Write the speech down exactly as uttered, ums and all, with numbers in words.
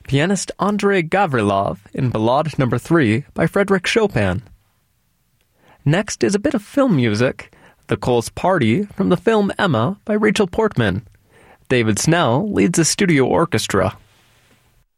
pianist Andrei Gavrilov in Ballade Number three by Frédéric Chopin. Next is a bit of film music, The Cole's Party from the film Emma by Rachel Portman. David Snell leads the studio orchestra.